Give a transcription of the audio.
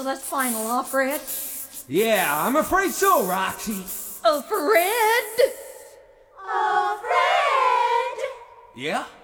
So that's final, huh, Fred? Yeah, I'm afraid so, Roxy. Oh, Fred! Oh, Fred! Yeah?